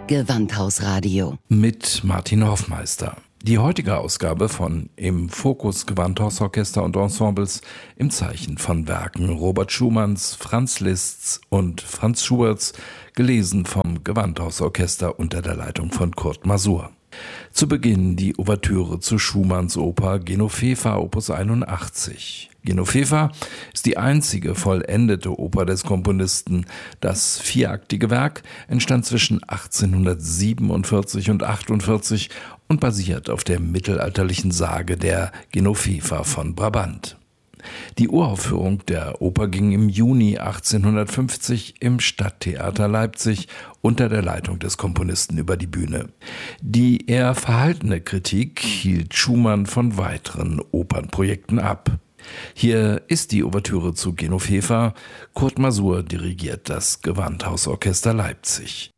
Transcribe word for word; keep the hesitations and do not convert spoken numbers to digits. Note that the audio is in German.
Gewandhausradio mit Martin Hoffmeister. Die heutige Ausgabe von Im Fokus Gewandhausorchester und Ensembles im Zeichen von Werken Robert Schumanns, Franz Liszt's und Franz Schuberts, gelesen vom Gewandhausorchester unter der Leitung von Kurt Masur. Zu Beginn die Ouvertüre zu Schumanns Oper Genoveva Opus einundachtzig. Genoveva ist die einzige vollendete Oper des Komponisten. Das vieraktige Werk entstand zwischen achtzehnhundertsiebenundvierzig und achtundvierzig und basiert auf der mittelalterlichen Sage der Genoveva von Brabant. Die Uraufführung der Oper ging im Juni achtzehnhundertfünfzig im Stadttheater Leipzig unter der Leitung des Komponisten über die Bühne. Die eher verhaltene Kritik hielt Schumann von weiteren Opernprojekten ab. Hier ist die Ouvertüre zu Genoveva. Kurt Masur dirigiert das Gewandhausorchester Leipzig.